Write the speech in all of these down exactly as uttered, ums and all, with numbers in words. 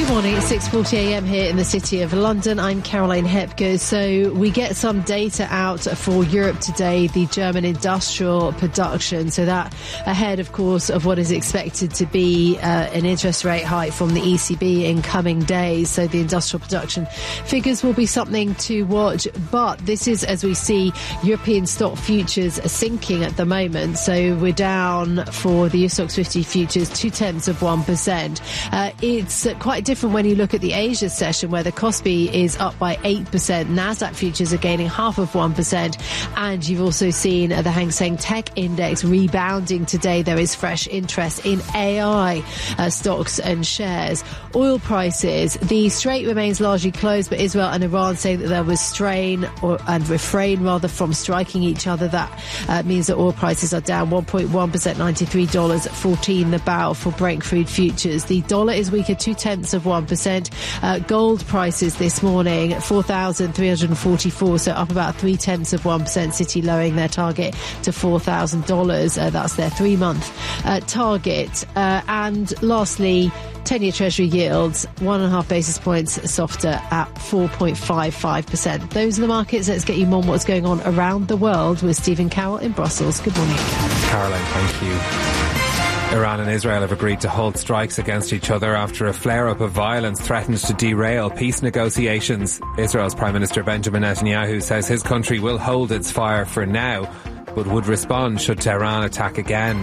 Good morning, it's six forty a m here in the City of London. I'm Caroline Hepker. So we get some data out for Europe today, the German industrial production. So that ahead, of course, of what is expected to be uh, an interest rate hike from the E C B in coming days. So the industrial production figures will be something to watch. But this is, as we see, European stock futures sinking at the moment. So we're down for the STOXX fifty futures, two-tenths of one percent. Uh, it's quite different when you look at the Asia session, where the Kospi is up by eight percent. Nasdaq futures are gaining half of one percent. And you've also seen uh, the Hang Seng Tech Index rebounding today. There is fresh interest in A I uh, stocks and shares. Oil prices, the strait remains largely closed, but Israel and Iran say that there was strain or and refrain rather from striking each other. That uh, means that oil prices are down one point one percent, ninety-three dollars fourteen the barrel for Brent crude futures. The dollar is weaker, two-tenths of one percent. Uh, gold prices this morning, four thousand three hundred forty-four, so up about three-tenths of one percent. City lowering their target to four thousand dollars. Uh, that's their three-month uh, target. Uh, and lastly, ten-year Treasury yields, one and a half basis points softer at four point five five percent. Those are the markets. Let's get you more on what's going on around the world with Stephen Carroll in Brussels. Good morning. Caroline, thank you. Iran and Israel have agreed to hold strikes against each other after a flare-up of violence threatened to derail peace negotiations. Israel's Prime Minister Benjamin Netanyahu says his country will hold its fire for now, but would respond should Tehran attack again.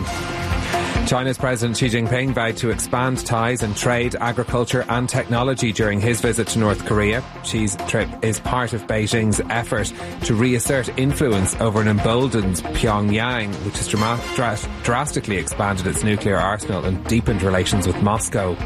China's President Xi Jinping vowed to expand ties in trade, agriculture and technology during his visit to North Korea. Xi's trip is part of Beijing's effort to reassert influence over an emboldened Pyongyang, which has dra- dra- drastically expanded its nuclear arsenal and deepened relations with Moscow.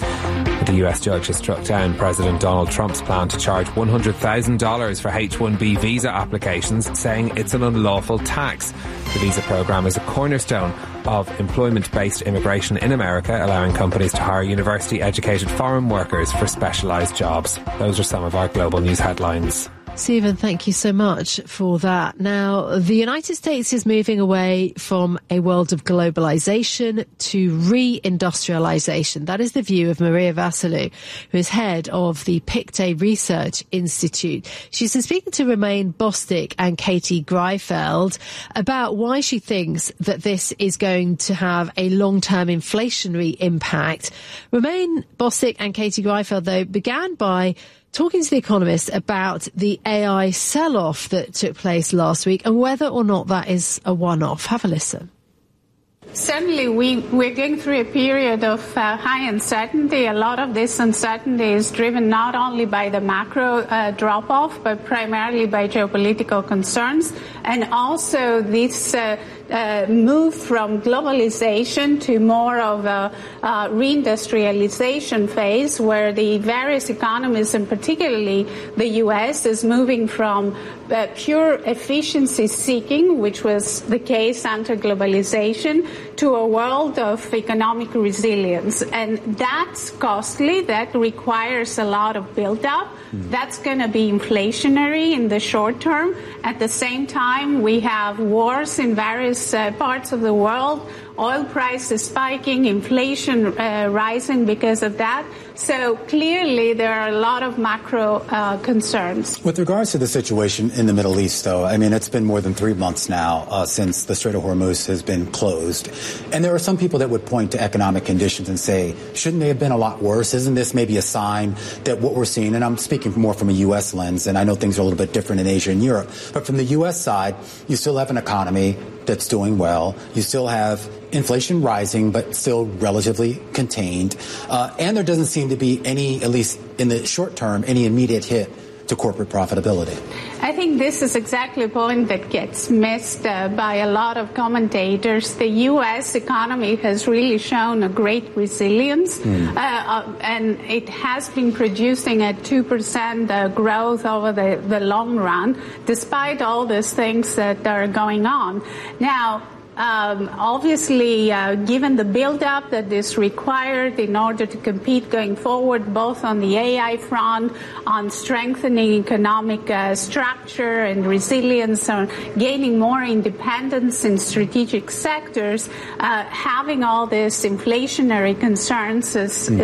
The U S judge has struck down President Donald Trump's plan to charge one hundred thousand dollars for H one B visa applications, saying it's an unlawful tax. The visa program is a cornerstone of employment-based immigration in America, allowing companies to hire university-educated foreign workers for specialised jobs. Those are some of our global news headlines. Stephen, thank you so much for that. Now, the United States is moving away from a world of globalization to re-industrialization. That is the view of Maria Vasiliu, who is head of the Pictet Research Institute. She's been speaking to Romain Bostick and Katie Greifeld about why she thinks that this is going to have a long-term inflationary impact. Romain Bostick and Katie Greifeld, though, began by talking to The Economist about the A I sell-off that took place last week and whether or not that is a one-off. Have a listen. Certainly, we, we're going through a period of uh, high uncertainty. A lot of this uncertainty is driven not only by the macro uh, drop-off, but primarily by geopolitical concerns. And also this uh, uh, move from globalization to more of a uh, reindustrialization phase, where the various economies, and particularly the U S, is moving from uh, pure efficiency seeking, which was the case under globalization, to a world of economic resilience. And that's costly. That requires a lot of build-up. Mm. That's going to be inflationary in the short term. At the same time, we have wars in various uh, parts of the world, oil prices spiking, inflation uh, rising because of that. So clearly there are a lot of macro uh, concerns. With regards to the situation in the Middle East, though, I mean, it's been more than three months now uh, since the Strait of Hormuz has been closed. And there are some people that would point to economic conditions and say, shouldn't they have been a lot worse? Isn't this maybe a sign that what we're seeing, and I'm speaking more from a U S lens, and I know things are a little bit different in Asia and Europe, but from the U S side, you still have an economy that's doing well. You still have inflation rising, but still relatively contained. Uh, and there doesn't seem to be any, at least in the short term, any immediate hit to corporate profitability. I think this is exactly a point that gets missed uh, by a lot of commentators. The U S economy has really shown a great resilience, mm. uh, uh, and it has been producing a two percent uh, growth over the, the long run, despite all these things that are going on. Now, Um, obviously, uh, given the build-up that is required in order to compete going forward, both on the A I front, on strengthening economic uh, structure and resilience, on gaining more independence in strategic sectors, uh, having all these inflationary concerns is,